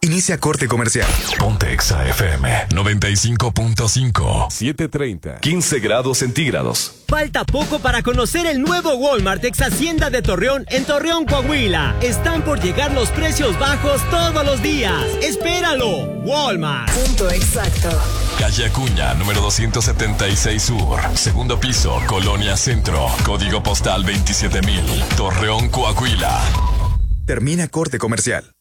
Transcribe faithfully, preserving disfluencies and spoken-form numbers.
Inicia corte comercial. Ponte Exa F M noventa y cinco punto cinco. siete treinta. quince grados centígrados. Falta poco para conocer el nuevo Walmart ex Hacienda de Torreón en Torreón, Coahuila. Están por llegar los precios bajos todos los días. ¡Espéralo! Walmart. Punto exacto. Calle Acuña, número doscientos setenta y seis Sur. Segundo piso, Colonia Centro. Código postal veintisiete mil. Torreón, Coahuila. Termina corte comercial.